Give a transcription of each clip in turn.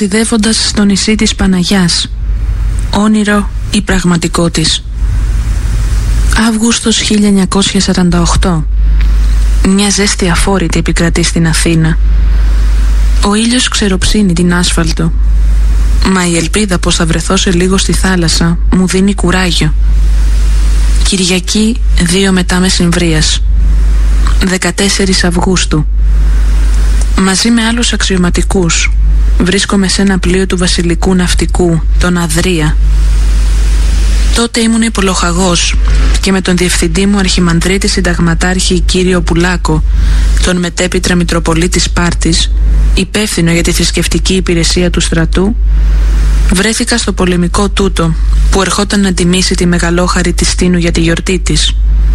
ταξιδεύοντας στο νησί της Παναγιάς, όνειρο ή πραγματικό της. Αύγουστος 1948. Μια ζέστη αφόρητη επικρατεί στην Αθήνα. Ο ήλιος ξεροψύνει την άσφαλτο, μα η ελπίδα πως θα βρεθώ σε λίγο στη θάλασσα μου δίνει κουράγιο. Κυριακή 2 μετά μεσημβρίας, 14 Αυγούστου. Μαζί με άλλους αξιωματικούς βρίσκομαι σε ένα πλοίο του βασιλικού ναυτικού, τον Αδρία. Τότε ήμουν υπολοχαγός και με τον διευθυντή μου αρχιμανδρίτη συνταγματάρχη κύριο Πουλάκο, τον μετέπειτρα Μητροπολίτη Σπάρτης, υπεύθυνο για τη θρησκευτική υπηρεσία του στρατού, βρέθηκα στο πολεμικό τούτο που ερχόταν να τιμήσει τη μεγαλόχαρη της Τίνου για τη γιορτή της.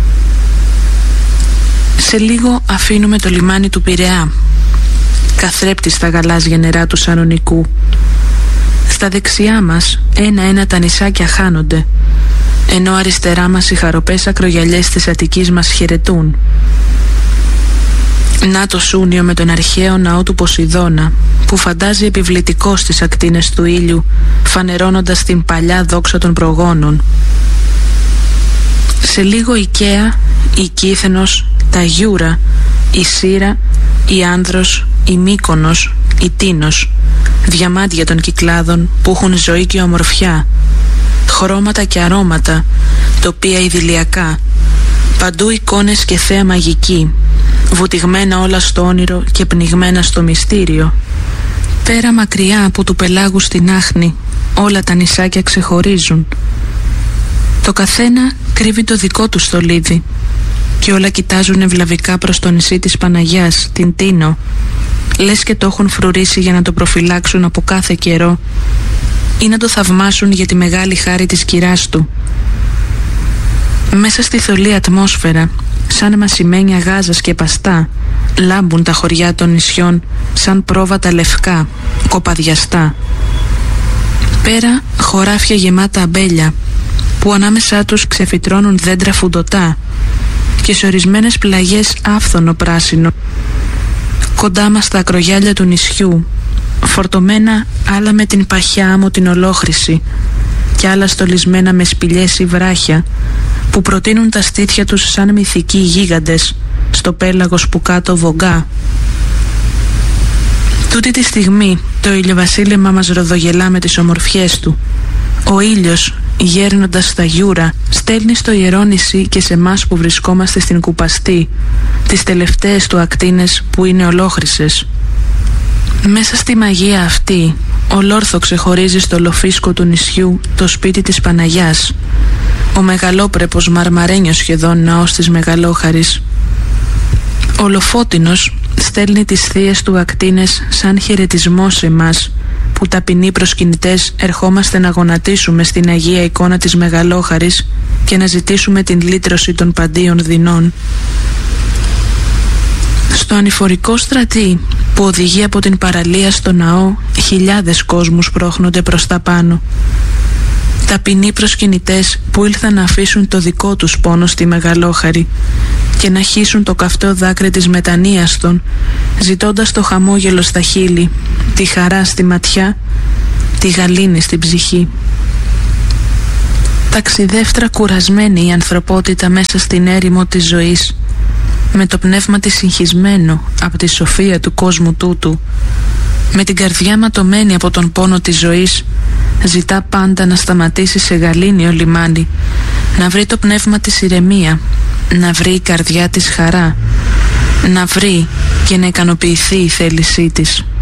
Σε λίγο αφήνουμε το λιμάνι του Πειραιά, καθρέπτει στα γαλάζια νερά του Σαλονικού. Στα δεξιά μας ένα-ένα τα νησάκια χάνονται, ενώ αριστερά μας οι χαροπές ακρογιαλιές της Αττικής μας χαιρετούν. Να το Σούνιο με τον αρχαίο ναό του Ποσειδώνα, που φαντάζει επιβλητικό στις ακτίνες του ήλιου, φανερώνοντας την παλιά δόξα των προγόνων. Σε λίγο η Καία, η Κύθενος, τα Γιούρα, η Σύρα, η Άνδρος, η Μύκονος, η Τίνος, διαμάντια των Κυκλάδων που έχουν ζωή και ομορφιά, χρώματα και αρώματα, τοπία ιδηλιακά, παντού εικόνες και θέα μαγική, βουτυγμένα όλα στο όνειρο και πνιγμένα στο μυστήριο. Πέρα μακριά από του πελάγου στην άχνη, όλα τα νησάκια ξεχωρίζουν. Το καθένα κρύβει το δικό του στολίδι και όλα κοιτάζουν ευλαβικά προς το νησί της Παναγιάς, την Τίνο, λες και το έχουν φρουρήσει για να το προφυλάξουν από κάθε καιρό ή να το θαυμάσουν για τη μεγάλη χάρη της κυράς του. Μέσα στη θολή ατμόσφαιρα, σαν μασημένια γάζας και παστά, λάμπουν τα χωριά των νησιών σαν πρόβατα λευκά, κοπαδιαστά. Πέρα χωράφια γεμάτα αμπέλια που ανάμεσά τους ξεφυτρώνουν δέντρα φουντωτά και σε ορισμένες πλαγιές άφθονο πράσινο. Κοντά μας τα ακρογιάλια του νησιού, φορτωμένα άλλα με την παχιά άμμο την ολόχρηση και άλλα στολισμένα με σπηλιές ή βράχια που προτείνουν τα στήθια τους σαν μυθικοί γίγαντες στο πέλαγος που κάτω βογκά. Τούτη τη στιγμή το ηλιοβασίλεμα μας ροδογελά με τις ομορφιές του. Ο ήλιος, γέρνοντας στα Γιούρα, στέλνει στο ιερό νησί και σε εμάς που βρισκόμαστε στην κουπαστή τις τελευταίες του ακτίνες που είναι ολόχρυσες. Μέσα στη μαγεία αυτή ολόρθο ξεχωρίζει στο λοφίσκο του νησιού το σπίτι της Παναγιάς, ο μεγαλόπρεπος μαρμαρένιος σχεδόν ναός της Μεγαλόχαρης. Ο Λοφότινος στέλνει τις θείες του ακτίνες σαν χαιρετισμό σε εμάς που ταπεινοί προσκυνητές ερχόμαστε να γονατίσουμε στην Αγία εικόνα της Μεγαλόχαρης και να ζητήσουμε την λύτρωση των παντίων δεινών. Στο ανηφορικό στρατή που οδηγεί από την παραλία στο ναό, χιλιάδες κόσμους πρόχνονται προς τα πάνω. Ταπεινοί προσκυνητές που ήλθαν να αφήσουν το δικό τους πόνο στη Μεγαλόχαρη και να χύσουν το καυτό δάκρυ της μετανοίας των, ζητώντας το χαμόγελο στα χείλη, τη χαρά στη ματιά, τη γαλήνη στην ψυχή. Ταξιδεύτρα κουρασμένη η ανθρωπότητα μέσα στην έρημο της ζωής, με το πνεύμα της συγχυσμένο από τη σοφία του κόσμου τούτου, με την καρδιά ματωμένη από τον πόνο της ζωής, ζητά πάντα να σταματήσει σε γαλήνιο λιμάνι, να βρει το πνεύμα της ηρεμία, να βρει η καρδιά της χαρά, να βρει και να ικανοποιηθεί η θέλησή της.